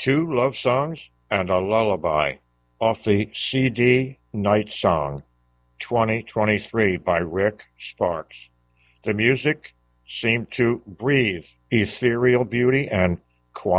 two love songs and a lullaby off the CD Night Song 2023 by Rick Sparks. The music seemed to breathe ethereal beauty and